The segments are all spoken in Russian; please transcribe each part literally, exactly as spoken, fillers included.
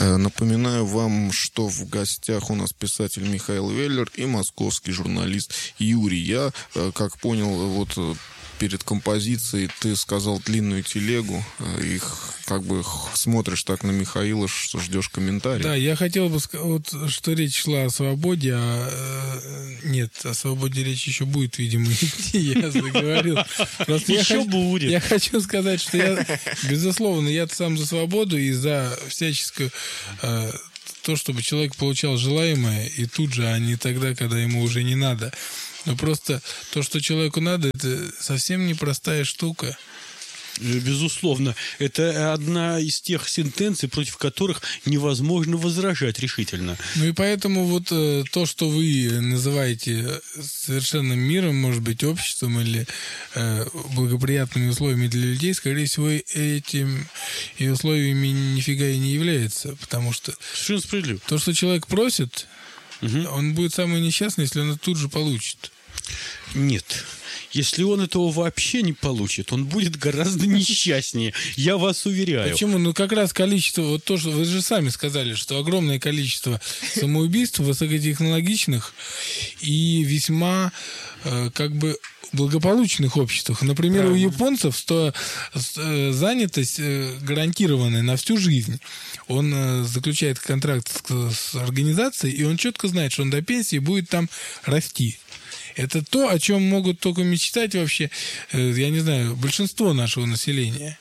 Напоминаю вам, что в гостях у нас писатель Михаил Веллер и московский журналист Юрий. Я, как понял, вот перед композицией ты сказал длинную телегу, их как бы смотришь так на Михаила, что ждешь комментариев. Да, я хотел бы сказать, вот, что речь шла о свободе, а э, нет, о свободе речь еще будет, видимо, идти, я заговорил. Просто еще я будет. Я хочу сказать, что я, безусловно, я сам за свободу и за всяческую э, то, чтобы человек получал желаемое, и тут же, а не тогда, когда ему уже не надо. Но просто то, что человеку надо, это совсем непростая штука. Безусловно. Это одна из тех сентенций, против которых невозможно возражать решительно. Ну и поэтому вот э, то, что вы называете совершенным миром, может быть, обществом или э, благоприятными условиями для людей, скорее всего, этим и условиями нифига и не является. Потому что Совершенно справедливо. То, что человек просит, угу. он будет самый несчастный, если он это тут же получит. Нет. Если он этого вообще не получит, он будет гораздо несчастнее. Я вас уверяю. Почему? Ну, как раз количество, вот то, что вы же сами сказали, что огромное количество самоубийств высокотехнологичных и весьма, э, как бы, благополучных обществах. Например, Правильно. у японцев сто, э, занятость э, гарантированная на всю жизнь. Он э, заключает контракт с, с организацией, и он четко знает, что он до пенсии будет там расти. Это то, о чем могут только мечтать вообще, я не знаю, большинство нашего населения.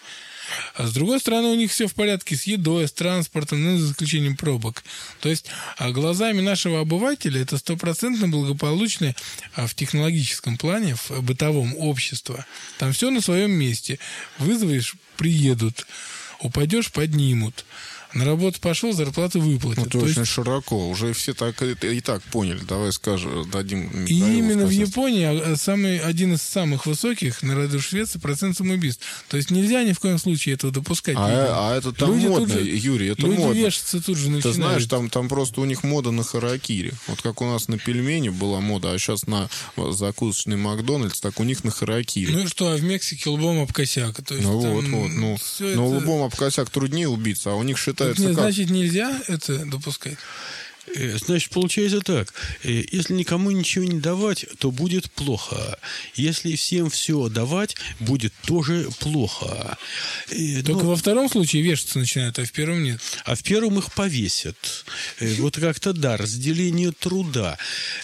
А с другой стороны, у них все в порядке с едой, с транспортом, ну, за исключением пробок. То есть, а глазами нашего обывателя это стопроцентно благополучное а в технологическом плане, в бытовом общество. Там все на своем месте. Вызовешь — приедут. Упадешь — поднимут. На работу пошел, зарплату выплатят. Ну, это То очень есть... широко. Уже все так и, и так поняли. Давай скажем, дадим Михаилу И именно сказать. в Японии самый, один из самых высоких на роду Швеции процент самоубийств. То есть нельзя ни в коем случае этого допускать. А, а это там люди модно, же, Юрий, это люди модно. вешаться тут же начинают. Ты знаешь, там, там просто у них мода на харакири. Вот как у нас на пельмени была мода, а сейчас на закусочный Макдональдс, так у них на харакири. Ну и что, а в Мексике лбом об косяк. То есть ну там, вот, вот. Ну, но это... лбом об косяк труднее убиться, а у них считается Нет, как... Значит, нельзя это допускать? Значит, получается так. Если никому ничего не давать, то будет плохо. Если всем все давать, будет тоже плохо. Только Но... во втором случае вешаться начинают, а в первом нет. А в первом их повесят. Вот как-то, да, разделение труда.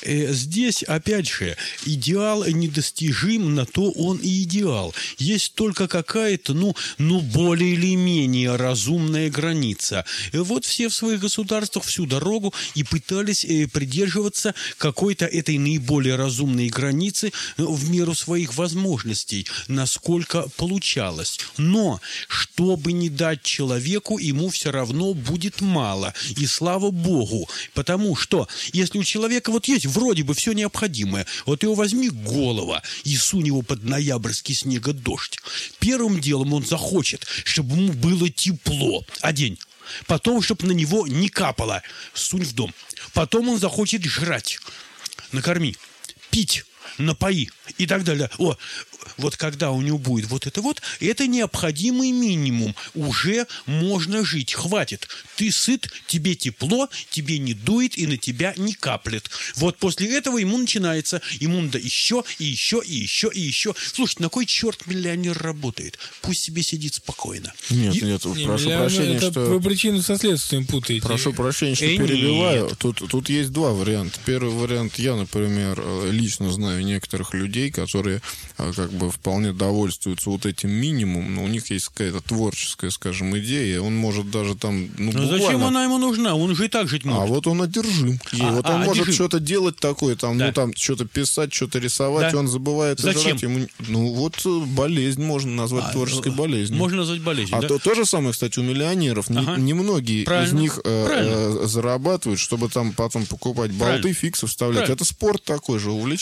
Здесь, опять же, идеал недостижим, на то он и идеал. Есть только какая-то, ну, ну более или менее разумная граница. Вот все в своих государствах всю дорогу и пытались э, придерживаться какой-то этой наиболее разумной границы э, в меру своих возможностей, насколько получалось. Но, чтобы не дать человеку, ему все равно будет мало. И слава Богу. Потому что, если у человека вот есть вроде бы все необходимое, вот его возьми голова и сунь его под ноябрьский снегодождь. Первым делом он захочет, чтобы ему было тепло. Одень. Потом, чтобы на него не капало, сунь в дом. Потом он захочет жрать, накорми, пить, напои и так далее. О, вот когда у него будет вот это вот, это необходимый минимум. Уже можно жить, хватит. Ты сыт, тебе тепло, тебе не дует и на тебя не каплет. Вот после этого ему начинается, ему надо еще, и еще, и еще, и еще. Слушайте, на кой черт миллионер работает? Пусть себе сидит спокойно. Нет, и... нет, не, прошу миллионер, прощения, это что... вы причину со следствием путаете. Прошу прощения, что э, перебиваю. Тут, тут есть два варианта. Первый вариант, я, например, лично знаю некоторых людей, которые как бы вполне довольствуются вот этим минимумом, но у них есть какая-то творческая, скажем, идея, он может даже там... Ну, но буквально... зачем она ему нужна? Он же и так жить может. А вот он одержим. И А, вот а, он может одержим. что-то делать такое, там, да. ну, там, что-то писать, что-то рисовать, да. и он забывает Зачем? жрать. Ему... Ну, вот болезнь можно назвать а, творческой болезнью. Можно назвать болезнью, А да? то, то же самое, кстати, у миллионеров. Ага. Немногие Правильно. из них э, Правильно. э, зарабатывают, чтобы там потом покупать болты, Правильно. фиксы вставлять. Правильно. Это спорт такой же, увлечение.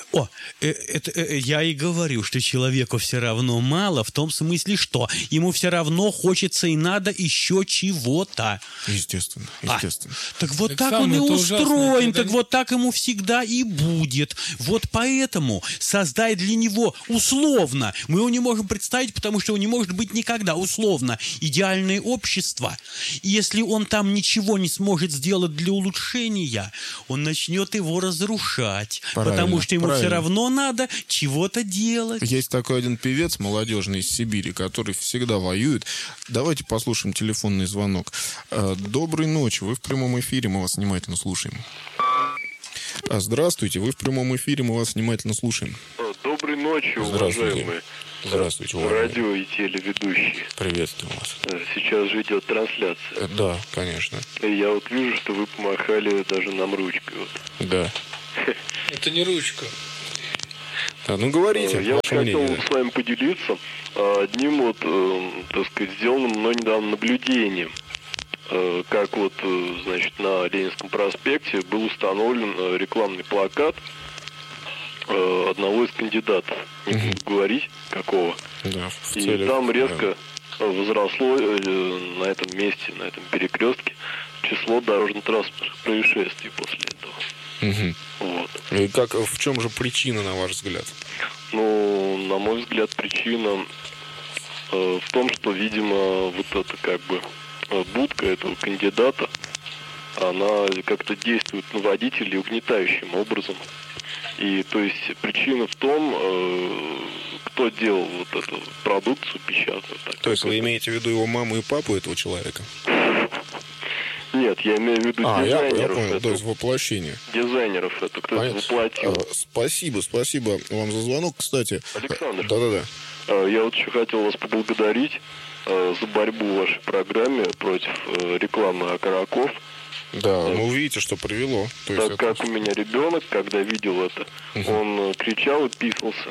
О, э, это, э, я и говорю, что человеку все равно мало, в том смысле, что ему все равно хочется и надо еще чего-то. Естественно, естественно. А, так вот Так так он и самое-то устроен, ужасное, так когда- вот так ему всегда и будет. Вот поэтому создай для него условно, мы его не можем представить, потому что его не может быть никогда, условно, идеальное общество. И если он там ничего не сможет сделать для улучшения, он начнет его разрушать, Правильно, потому что ему правильно. все равно надо чего-то делать. Есть такой один певец молодежный из Сибири, который всегда воюет. Давайте послушаем телефонный звонок. Э, Доброй ночи, вы в прямом эфире, мы вас внимательно слушаем. А, Здравствуйте, вы в прямом эфире, мы вас внимательно слушаем. Доброй ночи, Здравствуйте. уважаемые Здравствуйте, уважаемые. радио и телеведущие. Приветствую вас. Э, Сейчас же идет трансляция. Э, Да, конечно. И я вот вижу, что вы помахали даже нам ручкой. Вот. Да. Это не ручка. Да, ну говорите, Э, Я вот ваше хотел мнение. с вами поделиться э, одним вот, э, так сказать, сделанным мной недавно наблюдением. Э, Как вот, э, значит, на Ленинском проспекте был установлен э, рекламный плакат э, одного из кандидатов. Не буду говорить, какого. Да, в И целях, там да. резко возросло э, на этом месте, на этом перекрестке число дорожно-транспортных происшествий после этого. Мгм. Вот. И как, в чем же причина, на ваш взгляд? Ну, на мой взгляд, причина э, в том, что, видимо, вот эта как бы э, будка этого кандидата, она как-то действует на водителей угнетающим образом. И то есть причина в том, э, кто делал вот эту продукцию печатную. так То есть как вы это- имеете в виду его маму и папу этого человека? Нет, я имею в виду А, я, я дизайнеров. понял, то этого. есть воплощение. Дизайнеров это кто-то Понятно. воплотил. А, Спасибо, спасибо вам за звонок. Кстати, Александр. э, да-да-да. Э, Я вот еще хотел вас поблагодарить э, за борьбу в вашей программе против э, рекламы окороков. Да, ну увидите, что привело. То есть Так это- как у меня ребенок, когда видел это, он э, кричал и писался.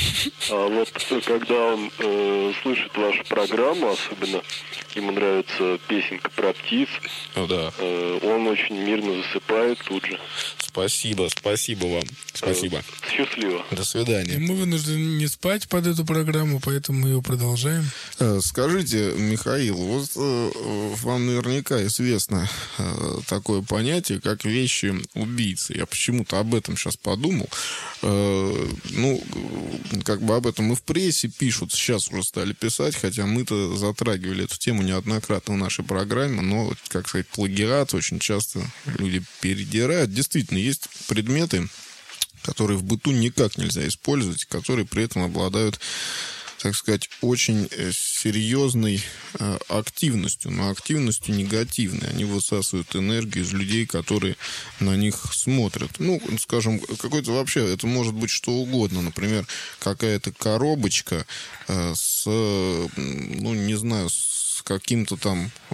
А вот э, когда он э, слышит вашу программу, особенно ему нравится песенка про птиц, Ну да. э, он очень мирно засыпает тут же. Спасибо, спасибо вам. Спасибо. Счастливо. До И свидания. мы вынуждены не спать под эту программу, поэтому мы ее продолжаем. Э, Скажите, Михаил, вот э, вам наверняка известно э, такое понятие, как вещи убийцы. Я почему-то об этом сейчас подумал. Э, Ну, как бы об этом и в прессе пишут, сейчас уже стали писать, хотя мы-то затрагивали эту тему неоднократно в нашей программе, но, как сказать, плагиат очень часто люди передирают. Действительно, есть предметы, которые в быту никак нельзя использовать, которые при этом обладают, так сказать, очень э, серьезной э, активностью, но активностью негативной. Они высасывают энергию из людей, которые на них смотрят. Ну, скажем, какой-то вообще, это может быть что угодно. Например, какая-то коробочка э, с, э, ну, не знаю, с каким-то там э,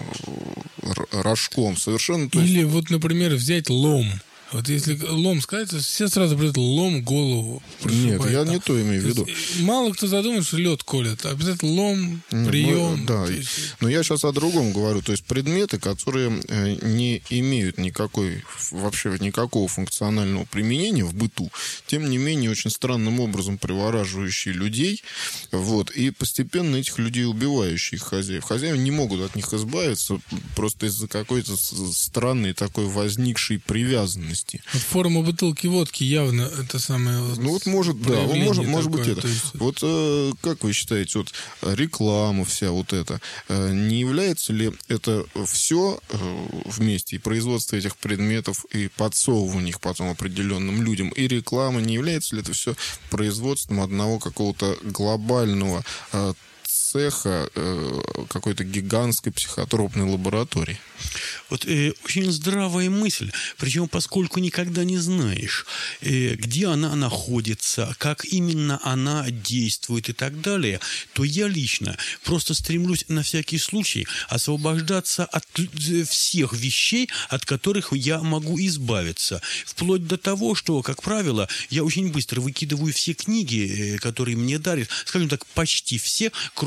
р- рожком. Совершенно... то есть- Или вот, например, взять лом. Вот если лом сказать, то все сразу придут лом, голову. Нет, прошибает. я не то имею в То виду. есть, мало кто задумает, что лед колет. Обязательно лом, Ну, прием. да, То и- есть, но я сейчас о другом говорю. То есть предметы, которые э, не имеют никакой, вообще никакого функционального применения в быту, тем не менее очень странным образом привораживающие людей, вот, и постепенно этих людей убивающие их хозяев. Хозяева не могут от них избавиться просто из-за какой-то с- странной такой возникшей привязанности. вот форма бутылки водки явно это самое вот Ну вот может, да, проявление может, может быть такое, это. то есть- Вот э, как вы считаете, вот реклама вся вот эта, э, не является ли это все вместе, и производство этих предметов, и подсовывание их потом определенным людям, и реклама, не является ли это все производством одного какого-то глобального э, цеха э, какой-то гигантской психотропной лаборатории? Вот э, очень здравая мысль, причем поскольку никогда не знаешь, э, где она находится, как именно она действует и так далее, то я лично просто стремлюсь на всякий случай освобождаться от э, всех вещей, от которых я могу избавиться. Вплоть до того, что, как правило, я очень быстро выкидываю все книги, э, которые мне дарят, скажем так, почти все, кроме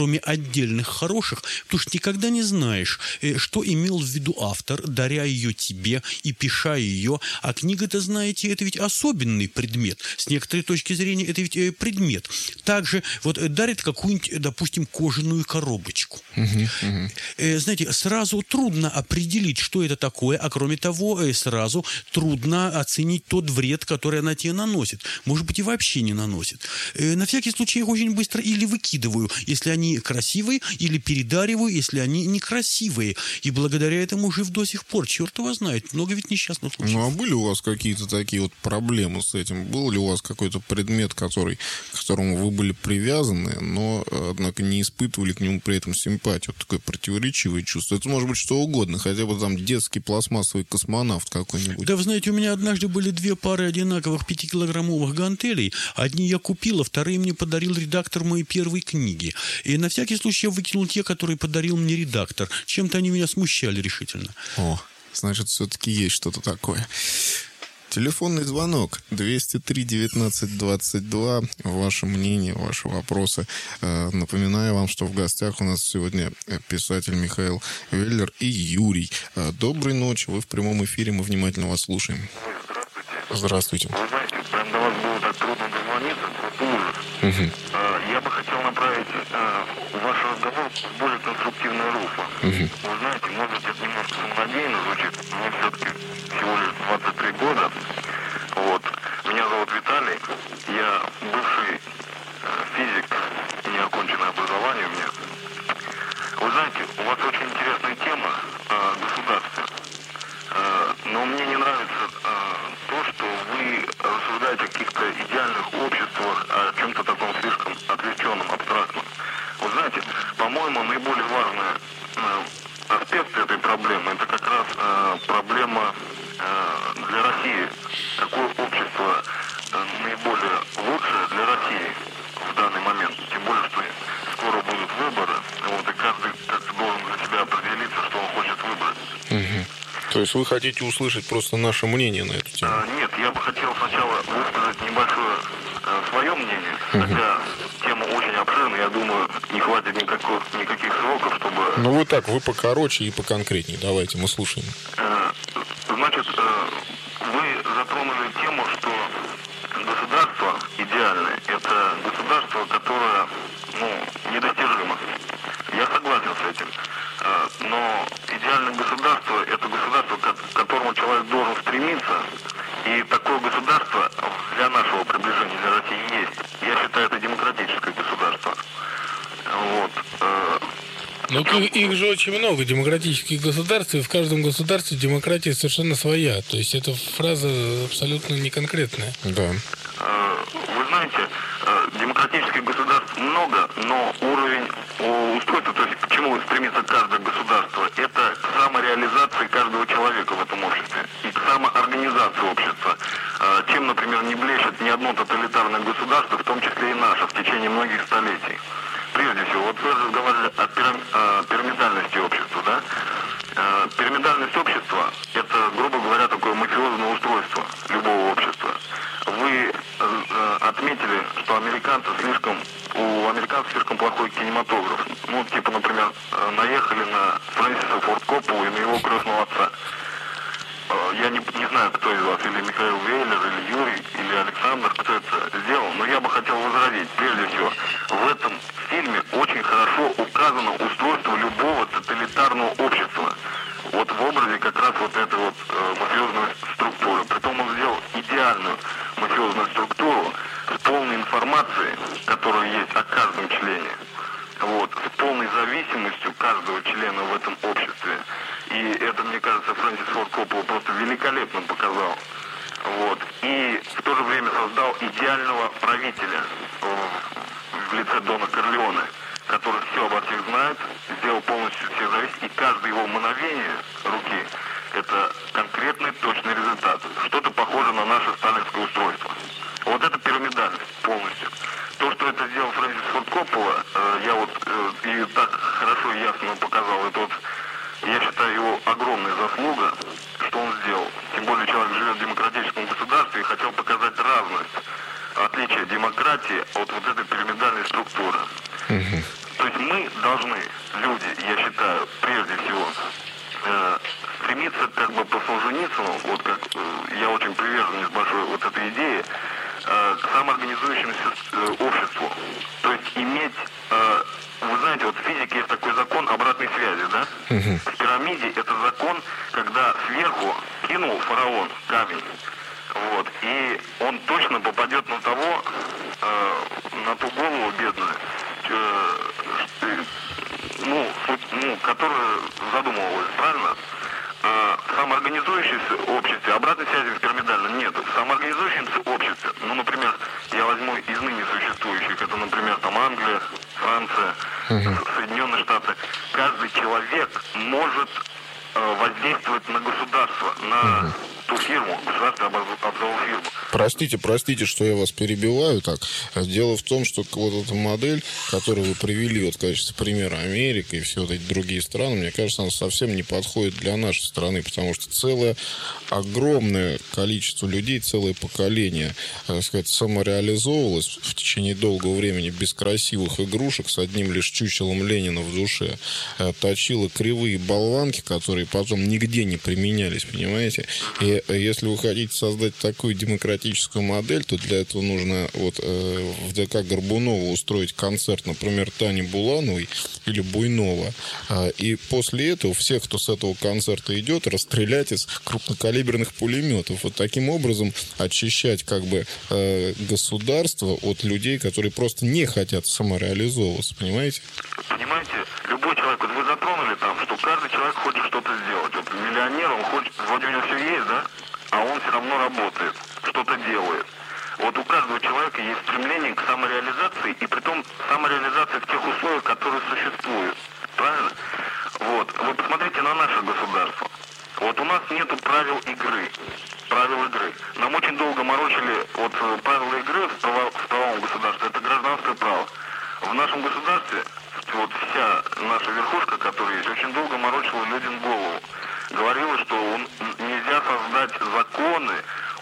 кроме отдельных хороших, потому что никогда не знаешь, что имел в виду автор, даря ее тебе и пиша ее. А книга-то, знаете, это ведь особенный предмет. С некоторой точки зрения это ведь предмет. Также вот дарит какую-нибудь, допустим, кожаную коробочку. Uh-huh, uh-huh. Знаете, сразу трудно определить, что это такое, а кроме того, сразу трудно оценить тот вред, который она тебе наносит. Может быть, и вообще не наносит. На всякий случай я их очень быстро или выкидываю, если они красивые, или передариваю, если они некрасивые. И благодаря этому жив до сих пор. Черт его знает. Много ведь несчастных случаев. Ну, а были у вас какие-то такие вот проблемы с этим? Был ли у вас какой-то предмет, который, к которому вы были привязаны, но, однако, не испытывали к нему при этом симпатию? Вот такое противоречивое чувство. Это может быть что угодно, хотя бы там детский пластмассовый космонавт какой-нибудь. Да, вы знаете, у меня однажды были две пары одинаковых пятикилограммовых гантелей. Одни я купил, а вторые мне подарил редактор моей первой книги. И на всякий случай я выкинул те, которые подарил мне редактор. Чем-то они меня смущали решительно. О, значит, все-таки есть что-то такое. Телефонный звонок двести три девятнадцать двадцать два. Ваше мнение, ваши вопросы. Напоминаю вам, что в гостях у нас сегодня писатель Михаил Веллер и Юрий. Доброй ночи, вы в прямом эфире, мы внимательно вас слушаем. Здравствуйте. Вы знаете, прям до вас было так трудно дозвониться, просто ужас. Угу. Я бы хотел направить ваш разговор в более конструктивное русло. Угу. Вы знаете, может быть, это немножко самонадеянно звучит, но мне все-таки всего лишь двадцать три года. Вот. Меня зовут Виталий, я бывший физик, неоконченное образование у меня. Вы знаете, у вас очень интересная тема о государстве. Но мне не нравится то, что вы рассуждаете о каких-то идеальных обществах, о чем-то таком слишком отвлеченном, абстрактном. Вы знаете, по-моему, наиболее важный аспект этой проблемы — это как раз проблема для России. Какое общество наиболее лучшее для России в данный момент? Тем более, что скоро будут выборы, вот, и каждый как-то должен для себя определиться, что он хочет выбрать. Угу. То есть вы хотите услышать просто наше мнение на эту тему? А, нет, я бы хотел сначала высказать небольшое а, свое мнение, uh-huh. хотя тема очень обширная, я думаю, не хватит никаких, никаких сроков, чтобы... Ну вы так, вы покороче и поконкретнее, давайте, мы слушаем. А, значит, а, вы затронули тему, что государство идеальное — это государство, которое, ну, недостижимо. Я согласен с этим. Но идеальное государство — это государство, к которому человек должен стремиться. И такое государство для нашего приближения, для России, есть. Я считаю, это демократическое государство. Вот. Ну, их, их же очень много, демократических государств, и в каждом государстве демократия совершенно своя. То есть эта фраза абсолютно неконкретная. Да. Вы знаете, демократических государств много, но уровень устройства, то есть к чему стремится каждое государство, это к самореализации каждого человека в этом обществе и к самоорганизации общества. Чем, например, не блещет ни одно тоталитарное государство, в том числе и наше, в течение многих столетий. Прежде всего, вот вы разговаривали о, пирам... о пирамидальности общества, да? Пирамидальность общества — это, грубо говоря, такое мафиозное устройство любого общества. Вы э, отметили, что американцы слишком, у американцев слишком плохой кинематограф. Ну, типа, например, э, наехали на Фрэнсиса Форд Копполу и на его крестного отца. Э, я не, не знаю, кто из вас, или Михаил Веллер, или Юрий, или Александр, кто это сделал, но я бы хотел возразить. Прежде всего, в этом фильме очень хорошо указано устройство любого тоталитарного общества. Вот в образе как раз вот этой вот э, мафиозной структуры. Притом он сделал идеальную мафиозную структуру с полной информацией, которая есть о каждом члене. Вот, с полной зависимостью каждого члена в этом обществе. И это, мне кажется, Фрэнсис Форд Коппола просто великолепно показал. Вот. И в то же время создал идеального правителя в лице Дона Корлеоне, который все обо всех знает, сделал полностью все зависит, и каждое его мгновение руки — это конкретный точный результат. Что-то похоже на наше сталинское устройство. Вот это пирамидальность полностью. То, что это сделал Фрэнсис Форд Коппола, э, я вот э, и так хорошо и ясно показал, это вот, я считаю, его огромная заслуга, что он сделал. Тем более человек живет в демократическом государстве и хотел показать разность, отличие демократии от вот этой пирамидальной структуры. Mm-hmm. То есть мы Солженицыну, вот как я очень приверженец большой вот этой идеи, к самоорганизующемуся обществу. То есть иметь, вы знаете, вот в физике есть такой закон обратной связи, да? Uh-huh. В пирамиде это закон, когда сверху кинул фараон камень, вот, и он точно попадет на того, на ту голову бедную, ну, ну, которая задумывалась, правильно? А в самоорганизующемся обществе обратной связи в пирамидальном нет. В самоорганизующемся обществе, ну, например, я возьму из ныне существующих, это, например, там Англия, Франция, uh-huh. Соединенные Штаты, каждый человек может э, воздействовать на государство, на uh-huh. ту фирму, государственную образовую фирму. Простите, простите, что я вас перебиваю так. Дело в том, что вот эта модель, которую вы привели вот в качестве примера Америка и все вот эти другие страны, мне кажется, она совсем не подходит для нашей страны, потому что целое огромное количество людей, целое поколение, так сказать, самореализовывалось в течение долгого времени без красивых игрушек, с одним лишь чучелом Ленина в душе, точило кривые болванки, которые потом нигде не применялись, понимаете? И если вы хотите создать такую демократическую модель, то для этого нужно вот э, в ДК Горбунова устроить концерт, например, Тани Булановой или Буйнова. А, и после этого всех, кто с этого концерта идет, расстрелять из крупнокалиберных пулеметов. Вот таким образом очищать как бы э, государство от людей, которые просто не хотят самореализовываться. Понимаете? Понимаете, любой человек, вот вы затронули там, что каждый человек хочет что-то сделать. Вот миллионер, он хочет, вроде у него все есть, да? А он все равно работает, что-то делает. Вот у каждого человека есть стремление к самореализации, и притом самореализация в тех условиях, которые существуют. Правильно? Вот. Вы посмотрите на наше государство. Вот у нас нету правил игры. Правил игры. Нам очень долго морочили вот правила игры в, право, в правовом государстве. Это гражданское право. В нашем государстве вот вся наша верхушка, которая есть, очень долго морочила людям голову. Говорила, что нельзя создать законы,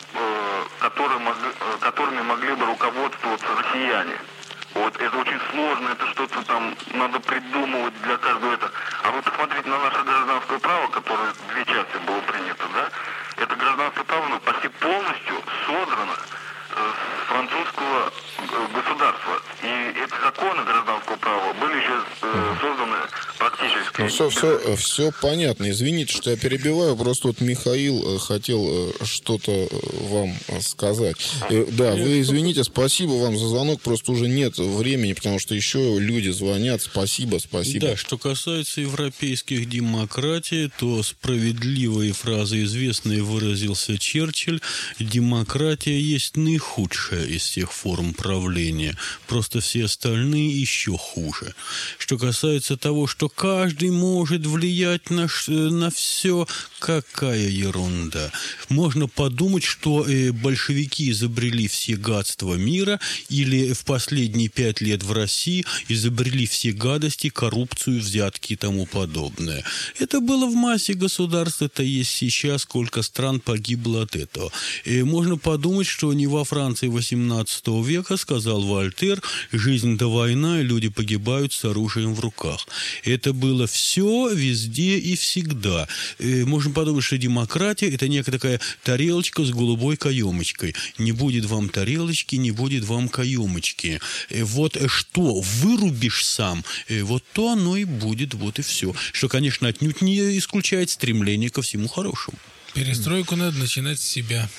э, которые могли, которыми могли бы руководствоваться россияне. Вот это очень сложно, это что-то там надо придумывать для каждого этого. А вы посмотрите на наше гражданское право, которое в две части было принято, да? Это гражданское право ну, почти полностью содрано э, с французского государства. И эти законы гражданского права были еще э, созданы практически... Ну, все, все, все понятно. Извините, что я перебиваю. Просто вот Михаил хотел что-то вам сказать. Да, вы извините, спасибо вам за звонок. Просто уже нет времени, потому что еще люди звонят. Спасибо, спасибо. Да, что касается европейских демократий, то справедливой фразой известной выразился Черчилль: демократия есть наихудшая из всех форм правления. Просто все остальные еще хуже. Что касается того, что каждый может влиять на, на все, какая ерунда. Можно подумать, что э, большевики изобрели все гадства мира, или в последние пять лет в России изобрели все гадости, коррупцию, взятки и тому подобное. Это было в массе государств, это есть сейчас, сколько стран погибло от этого. И можно подумать, что не во Франции восемнадцатого века, сказал Вольтер, жизнь да война, и люди погибают с оружием в руках. Это было все, везде и всегда. И можно подумать, что демократия – это некая такая тарелочка с голубой каемочкой. Не будет вам тарелочки, не будет вам каемочки. И вот что вырубишь сам, и вот то оно и будет, вот и все. Что, конечно, отнюдь не исключает стремление ко всему хорошему. Перестройку надо начинать с себя.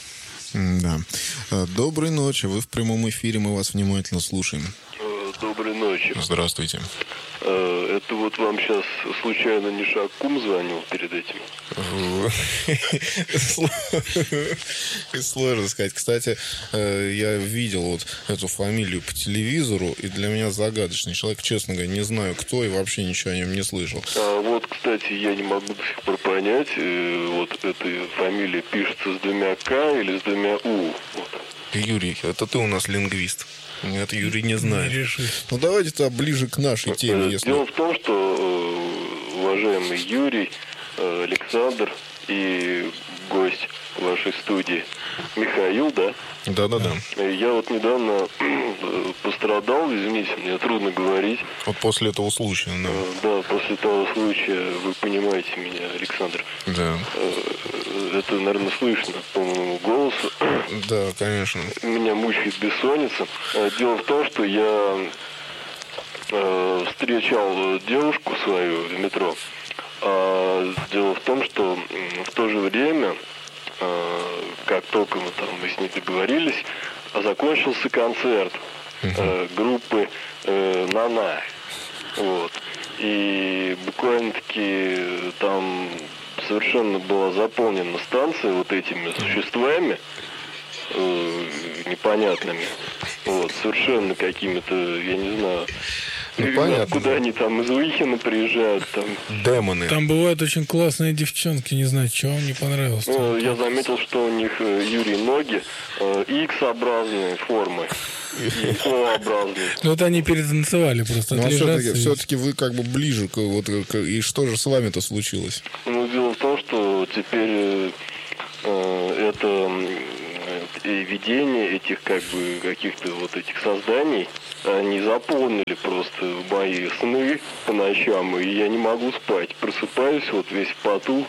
Да. Доброй ночи. Вы в прямом эфире, мы вас внимательно слушаем. Доброй ночи. Здравствуйте. Это вот вам сейчас случайно не Шакум звонил перед этим? Сложно сказать. Кстати, я видел вот эту фамилию по телевизору, и для меня загадочный человек, честно говоря, не знаю кто, и вообще ничего о нем не слышал. А вот, кстати, я не могу до сих пор понять, вот эта фамилия пишется с двумя К или с двумя У. Вот. Юрий, это ты у нас лингвист. Это Юрий не знает. Не ну давайте тогда ближе к нашей теме. Если... Дело в том, что уважаемый Юрий, Александр и гость вашей студии Михаил, да? Да-да-да. Я вот недавно пострадал, извините, мне трудно говорить. Вот после этого случая, да. Да, после того случая, вы понимаете меня, Александр. Да. это, наверное, слышно по моему голосу. Да, конечно. Меня мучает бессонница. Дело в том, что я э, встречал девушку свою в метро. А дело в том, что в то же время, э, как только мы там мы с ней договорились, закончился концерт э, группы э, «Нана». Вот. И буквально-таки там совершенно была заполнена станция вот этими существами э, непонятными. Вот, совершенно какими-то, я не знаю, ну, понятно. Куда они там из Уихина приезжают, там. Демоны. Там бывают очень классные девчонки, не знаю, чего вам не понравилось. Ну, я заметил, что у них, Юрий, ноги э, икс-образные формы. И О-образные. Ну, вот они перетанцевали просто. Ну, а все-таки, и... все-таки вы как бы ближе к, вот, к, и что же с вами-то случилось? Ну, дело в том, что теперь э, это э, видение этих как бы каких-то вот этих созданий, они заполнили просто мои сны по ночам, и я не могу спать. Просыпаюсь вот весь в поту.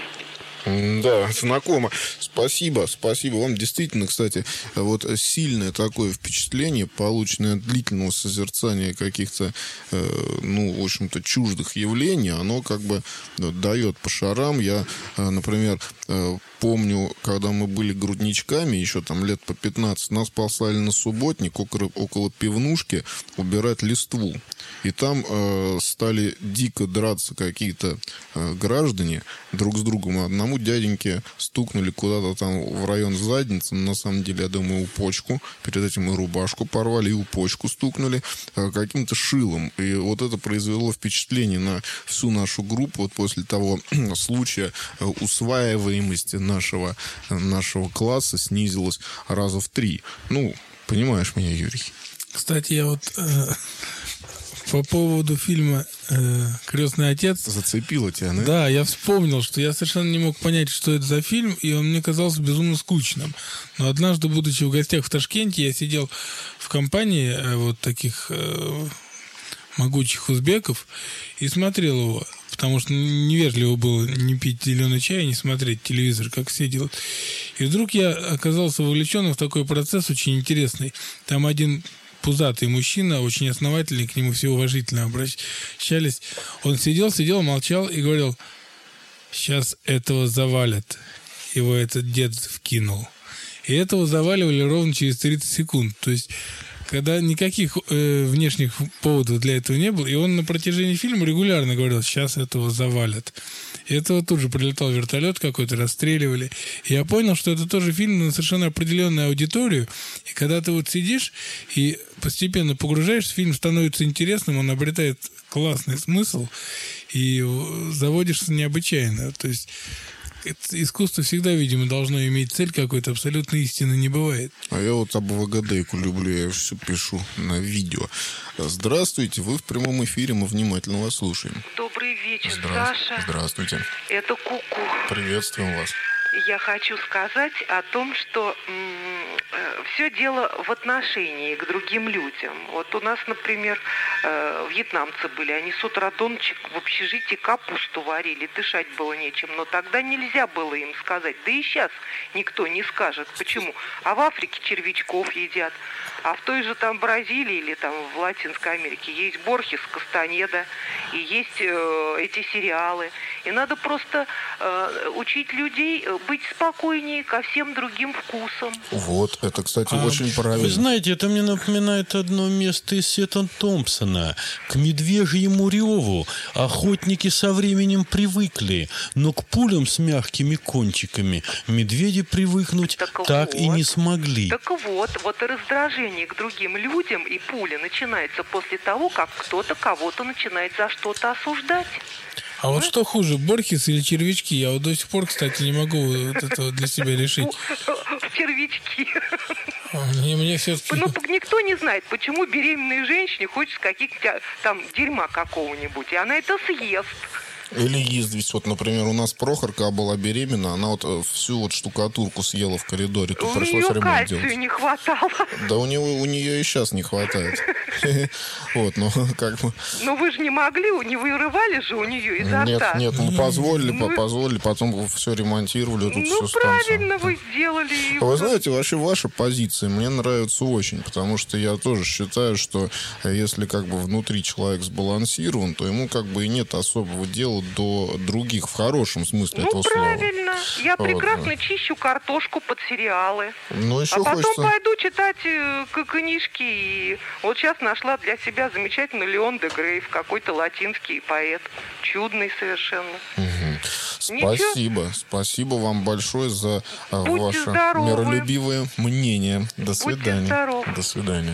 Да, знакомо. Спасибо, спасибо. Вам действительно, кстати, вот сильное такое впечатление, полученное от длительного созерцания каких-то, э, ну, в общем-то, чуждых явлений, оно как бы дает по шарам. Я, э, например, э, помню, когда мы были грудничками, еще там лет по пятнадцать, нас послали на субботник около, около пивнушки убирать листву. И там э, стали дико драться какие-то э, граждане друг с другом. Одному дяденьке стукнули куда-то там в район задницы, но на самом деле, я думаю, у почку. Перед этим и рубашку порвали, и у почку стукнули э, каким-то шилом. И вот это произвело впечатление на всю нашу группу. Вот после того случая э, усваиваемости нашего, нашего класса снизилась раза в три. Ну, понимаешь меня, Юрий? Кстати, я вот э, по поводу фильма э, «Крестный отец». Зацепило тебя, да? Да, я вспомнил, что я совершенно не мог понять, что это за фильм, и он мне казался безумно скучным. Но однажды, будучи в гостях в Ташкенте, я сидел в компании э, вот таких э, могучих узбеков и смотрел его. Потому что невежливо было не пить зеленый чай и не смотреть телевизор, как все делают. И вдруг я оказался вовлеченным в такой процесс очень интересный. Там один пузатый мужчина, очень основательный, к нему все уважительно обращались. Он сидел, сидел, молчал и говорил: сейчас этого завалят. Его этот дед вкинул. И этого заваливали ровно через тридцать секунд. То есть, когда никаких э, внешних поводов для этого не было, и он на протяжении фильма регулярно говорил: сейчас этого завалят. И этого тут же прилетал вертолет какой-то, расстреливали. И я понял, что это тоже фильм на совершенно определенную аудиторию. И когда ты вот сидишь и постепенно погружаешься, фильм становится интересным, он обретает классный смысл, и заводишься необычайно. То есть искусство всегда, видимо, должно иметь цель какой-то, абсолютной истины не бывает. А я вот об АВГДейку люблю, я все пишу на видео. Здравствуйте, вы в прямом эфире, мы внимательно вас слушаем. Добрый вечер, Здра... Саша. Здравствуйте. Это Ку-ку. Приветствуем вас. Я хочу сказать о том, что м- э, все дело в отношении к другим людям. Вот у нас, например, э, вьетнамцы были, они с утра до ночи в общежитии капусту варили, дышать было нечем. Но тогда нельзя было им сказать, да и сейчас никто не скажет. Почему? А в Африке червячков едят. А в той же там Бразилии или там в Латинской Америке есть Борхес, Кастанеда, и есть э, эти сериалы. И надо просто э, учить людей быть спокойнее ко всем другим вкусам. Вот, это, кстати, а, очень правильно. Вы знаете, это мне напоминает одно место из Сета Томпсона. К медвежьему реву охотники со временем привыкли, но к пулям с мягкими кончиками медведи привыкнуть так, так вот, и не смогли. Так вот, вот и раздражение к другим людям и пуля начинается после того, как кто-то кого-то начинает за что-то осуждать. А вот что хуже, Борхес или червячки? Я вот до сих пор, кстати, не могу вот этого для себя решить. Червячки. Мне, мне все-таки... Ну, никто не знает, почему беременной женщине хочется каких-то там дерьма какого-нибудь, и она это съест. Или язвить. Вот, например, у нас Прохорка была беременна, она вот всю вот штукатурку съела в коридоре, тут У пришлось нее ремонт кальцию делать. не хватало. Да у него у нее и сейчас не хватает. Вот, ну как бы. Но вы же не могли, не вырывали же у нее изо Нет, рта. нет, мы позволили, Мы- позволили, потом все ремонтировали, тут Ну, все правильно вы сделали. И Вы знаете, вообще ваша позиция мне нравится очень, потому что я тоже считаю, что если как бы внутри человек сбалансирован, то ему как бы и нет особого дела до других в хорошем смысле Ну, этого слова. правильно. Я Вот, прекрасно да. чищу картошку под сериалы. Ну, еще А потом хочется... пойду читать э, к- книжки. И вот сейчас нашла для себя замечательный Леон де Грейв, какой-то латинский поэт. Чудный совершенно. Ничего. Спасибо. Спасибо вам большое за а, Будьте ваше здоровы. миролюбивое мнение. До Будьте свидания. здоровы. До свидания.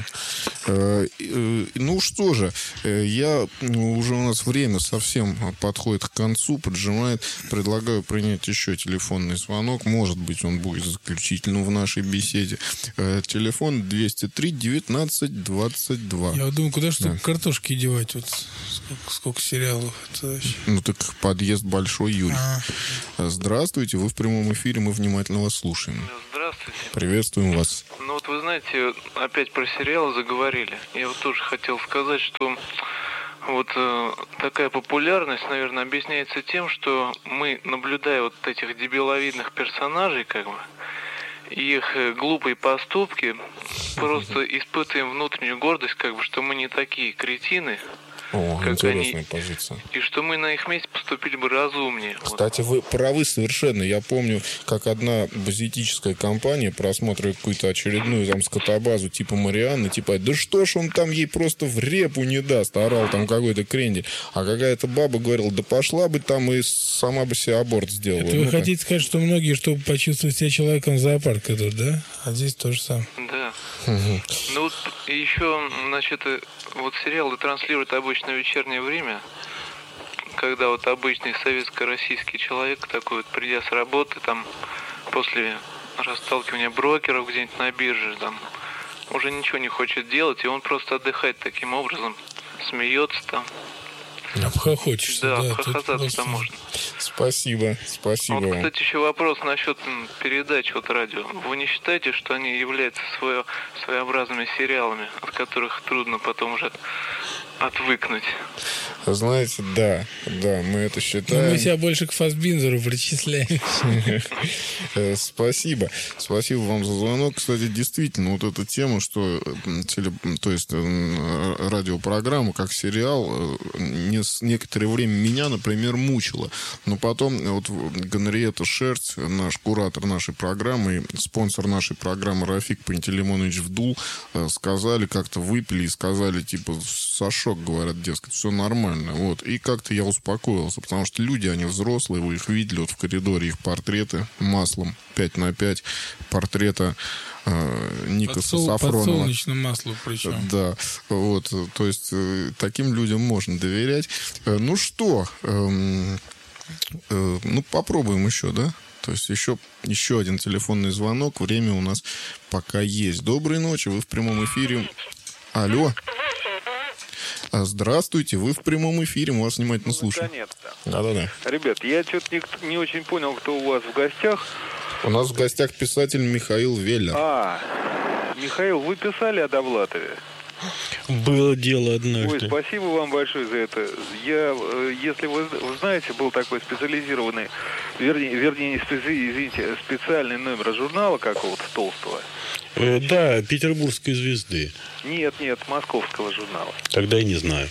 Э, э, Ну что же, э, я ну, уже у нас время совсем подходит к концу, поджимает. Предлагаю принять еще телефонный звонок. Может быть, он будет заключительным в нашей беседе. Э, Телефон двести три девятнадцать двадцать два. Я вот думаю, куда же Да. столько картошки девать? Вот сколько, сколько сериалов. Это вообще... Ну так подъезд большой, Юрий. А, Здравствуйте, вы в прямом эфире, мы внимательно вас слушаем. Здравствуйте. Приветствуем вас. Ну вот вы знаете, опять про сериалы заговорили. Я вот тоже хотел сказать, что вот э, такая популярность, наверное, объясняется тем, что мы, наблюдая вот этих дебиловидных персонажей, как бы, и их э, глупые поступки, просто испытываем внутреннюю гордость, как бы, что мы не такие кретины, О, как интересная они- позиция. и что мы на их месте поступили бы разумнее. Вот. Кстати, вы правы совершенно. Я помню, как одна базитическая компания, просматривая какую-то очередную там скотобазу типа Марианны, типа, да что ж он там ей просто в репу не даст, орал там какой-то крендель. А какая-то баба говорила, да пошла бы там и сама бы себе аборт сделала. это вы Ну-ка. хотите сказать, что многие, чтобы почувствовать себя человеком, в зоопарк идут, да? А здесь то же самое. Да. Ну вот еще, значит, э, вот сериалы транслируют обычно в вечернее время, когда вот обычный советско-российский человек такой вот, придя с работы, там, после расталкивания брокеров где-нибудь на бирже, там, уже ничего не хочет делать, и он просто отдыхает таким образом, смеется там. Обхохочешься, Да, да. тут обхохотаться просто- можно. Спасибо, спасибо Вот, вам. кстати, еще вопрос насчет м, передач вот радио. Вы не считаете, что они являются свое, своеобразными сериалами, от которых трудно потом уже отвыкнуть? Знаете, да, да, мы это Но считаем. мы себя больше к Фассбинзеру причисляем. Э, Спасибо. Спасибо вам за звонок. Кстати, действительно, вот эта тема, что э, теле, то есть э, радиопрограмма как сериал, э, не, с- некоторое время меня, например, мучила. Но потом э, вот Генриетта Шерсть, наш куратор нашей программы, и спонсор нашей программы Рафик Пантелеймонович Вдул, э, сказали, как-то выпили и сказали, типа, Сашок, говорят, дескать, все нормально. Вот. И как-то я успокоился, потому что люди, они взрослые, вы их видели вот в коридоре, их портреты маслом пять на пять, портрета э, Никаса Подсол- Сафронова. Подсолнечным маслом причем. Да, вот, то есть э, таким людям можно доверять. Э, Ну что, эм, э, ну попробуем еще, да? То есть еще, еще один телефонный звонок, время у нас пока есть. Доброй ночи, вы в прямом эфире. Алло. А, Здравствуйте, вы в прямом эфире, мы вас внимательно слушаем. Наконец-то. Да-да-да. Ребят, я что-то не, не очень понял, кто у вас в гостях. У нас в гостях писатель Михаил Веллер. А, Михаил, вы писали о Довлатове? Было дело Ой, однажды. спасибо вам большое за это. Я, э, если вы, вы знаете, был такой специализированный, вернее, вернее не специ- извините, специальный номер журнала какого-то толстого. Э, да, Петербургской звезды. Нет, нет, московского журнала. Тогда я не знаю.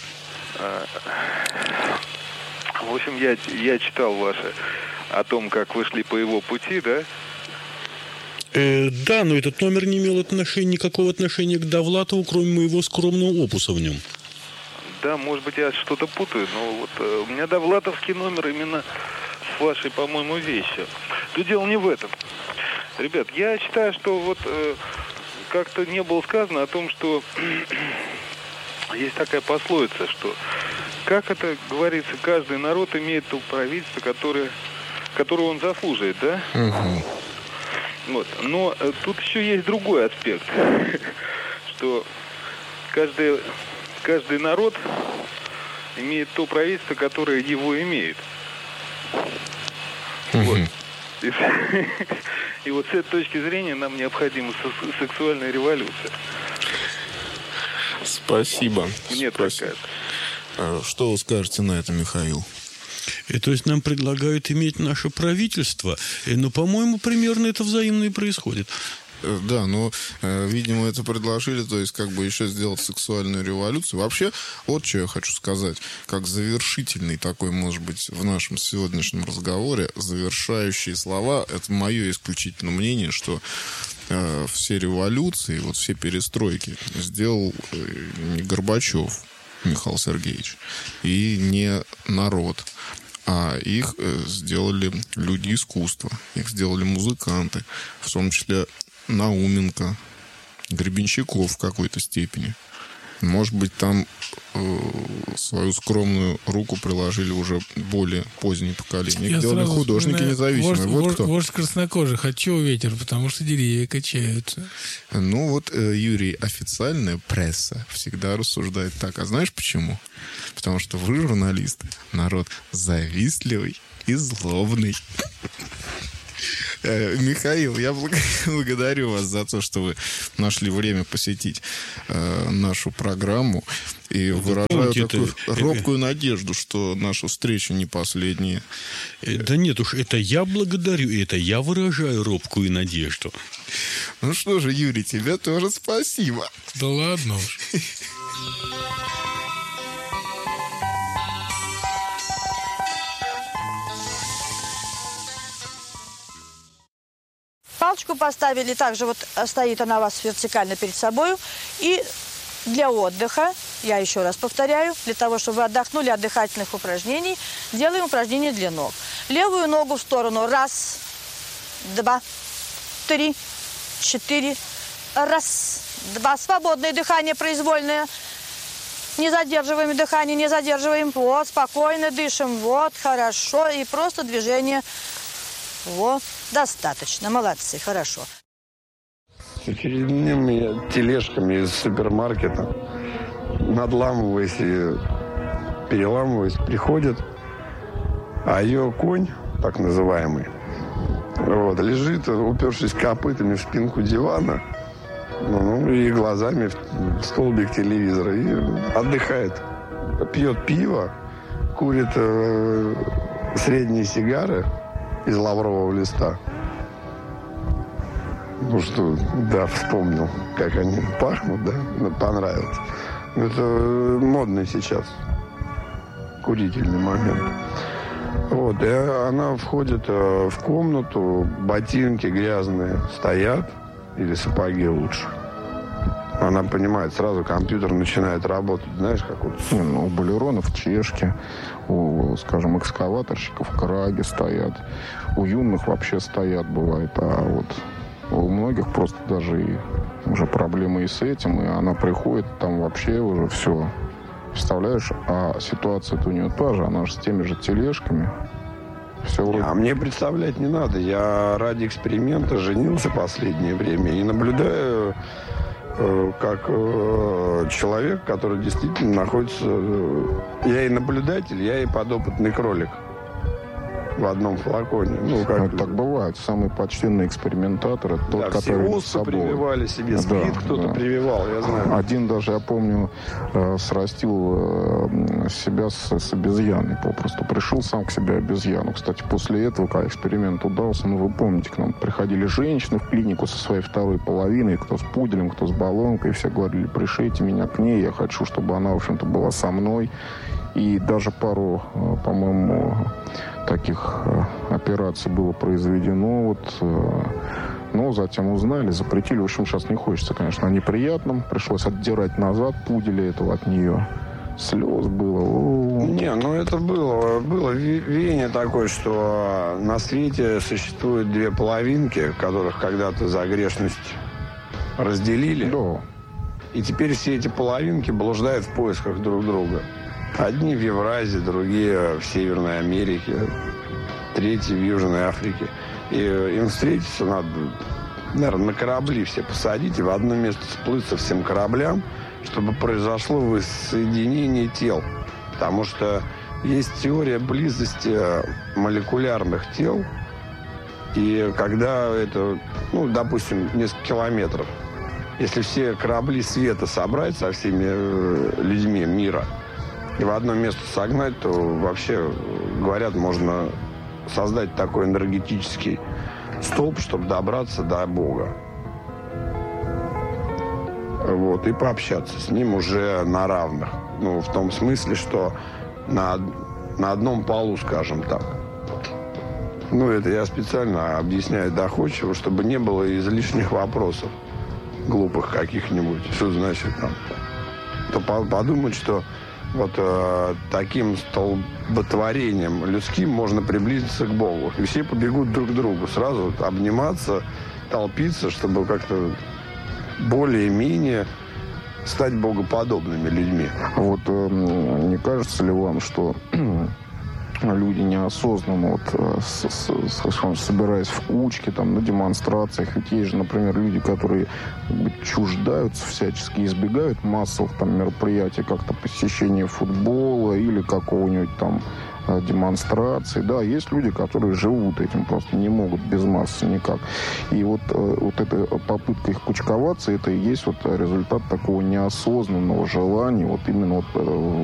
В общем, я, я читал ваши о том, как вы шли по его пути, да? Э, да, но этот номер не имел отношения, никакого отношения к Довлатову, кроме моего скромного опуса в нем. Да, может быть, я что-то путаю, но вот э, у меня довлатовский номер именно с вашей, по-моему, вещью. Тут дело не в этом. Ребят, я считаю, что вот э, как-то не было сказано о том, что есть такая пословица, что, как это говорится, каждый народ имеет то правительство, которое, которого он заслуживает, да? Мгм. Вот. Но э, тут еще есть другой аспект, что каждый, каждый народ имеет то правительство, которое его имеет. Вот. И, и вот с этой точки зрения нам необходима сексуальная революция. Спасибо. Мне Спасибо. такая. Что вы скажете на это, Михаил? И, то есть нам предлагают иметь наше правительство, и, ну, по-моему, примерно это взаимно и происходит. Да, но, видимо, это предложили, то есть, как бы еще сделать сексуальную революцию. Вообще, вот что я хочу сказать, как завершительный такой, может быть, в нашем сегодняшнем разговоре, завершающие слова, это мое исключительное мнение, что э, все революции, вот все перестройки сделал э, не Горбачев, Михаил Сергеевич, и не народ, а их э, сделали люди искусства, их сделали музыканты, в том числе Науменко, Гребенщиков в какой-то степени. Может быть, там э, свою скромную руку приложили уже более позднее поколение. Их делали художники независимые. Вождь, вот вождь, кто. вождь краснокожих. От чего ветер? Потому что деревья качаются. Ну вот, э, Юрий, официальная пресса всегда рассуждает так. А знаешь почему? Потому что вы, журналисты, народ завистливый и злобный. Михаил, я благодарю вас за то, что вы нашли время посетить э, нашу программу. И выражаю помните, такую это... робкую надежду, что наша встреча не последняя. Да нет уж, это я благодарю, и это я выражаю робкую надежду. Ну что же, Юрий, тебе тоже спасибо. Да ладно уж. Палочку поставили, также вот стоит она у вас вертикально перед собой. И для отдыха, я еще раз повторяю, для того, чтобы вы отдохнули от дыхательных упражнений, делаем упражнение для ног. Левую ногу в сторону. Раз, два, три, четыре. Раз, два. Свободное дыхание произвольное. Не задерживаем дыхание, не задерживаем. Вот, спокойно дышим. Вот, хорошо. И просто движение. Вот, достаточно. Молодцы, хорошо. С очередными тележками из супермаркета, надламываясь и переламываясь, приходит, а ее конь, так называемый, вот, лежит, упершись копытами в спинку дивана, ну, и глазами в столбик телевизора, и отдыхает. Пьет пиво, курит э, средние сигары из лаврового листа. Ну что, да, вспомнил, как они пахнут, да, понравилось. Это модный сейчас курительный момент. Вот, и она входит в комнату, ботинки грязные стоят, или сапоги лучше. Она понимает, сразу компьютер начинает работать, знаешь, как вот... Ну, у балеронов чешки, у, скажем, экскаваторщиков краги стоят, у юных вообще стоят, бывает, а вот у многих просто даже и уже проблемы и с этим, и она приходит, там вообще уже все. Представляешь, а ситуация-то у нее та же, она же с теми же тележками. Все вроде... А мне представлять не надо. Я ради эксперимента женился в последнее время и наблюдаю, э, как э, человек, который действительно находится... Э, я и наблюдатель, я и подопытный кролик в одном флаконе. Ну, как... ну, так бывает. Самый почтенный экспериментатор — это тот, да, который все с собой. прививали себе, спит, да, кто-то да. прививал, я знаю. Один даже, я помню, э, срастил э, себя с, с обезьяной попросту. Пришел сам к себе обезьяну. Кстати, после этого, когда эксперимент удался, ну, вы помните, к нам приходили женщины в клинику со своей второй половиной, кто с пуделем, кто с баллонкой, и все говорили: пришлите меня к ней, я хочу, чтобы она, в общем-то, была со мной. И даже пару, э, по-моему, таких э, операций было произведено. Вот, э, но затем узнали, запретили. В общем, сейчас не хочется, конечно, о неприятном. Пришлось отдирать назад пуделя этого от нее. Слез было. О-о-о. Не, ну это было. Было веяние такое, что на свете существуют две половинки, которых когда-то за грешность разделили. Да. И теперь все эти половинки блуждают в поисках друг друга. Одни в Евразии, другие в Северной Америке, третьи в Южной Африке. И им встретиться надо, наверное, на корабли все посадить и в одно место сплыться всем кораблям, чтобы произошло воссоединение тел. Потому что есть теория близости молекулярных тел. И когда это, ну, допустим, несколько километров, если все корабли света собрать со всеми людьми мира и в одно место согнать, то вообще, говорят, можно создать такой энергетический столб, чтобы добраться до Бога. Вот, и пообщаться с ним уже на равных. Ну, в том смысле, что на, на одном полу, скажем так. Ну, это я специально объясняю доходчиво, чтобы не было излишних вопросов, глупых каких-нибудь. Что значит там? То подумать, что вот э, таким столботворением людским можно приблизиться к Богу. И все побегут друг к другу. Сразу вот обниматься, толпиться, чтобы как-то более-менее стать богоподобными людьми. Вот э, не кажется ли вам, что люди неосознанно, вот, с, с, собираясь в кучки, там, на демонстрациях, ведь есть же, например, люди, которые как бы чуждаются всячески, избегают массовых там мероприятий, как-то посещения футбола или какого-нибудь там демонстрации. Да, есть люди, которые живут этим, просто не могут без массы никак. И вот, вот эта попытка их кучковаться, это и есть вот результат такого неосознанного желания вот именно вот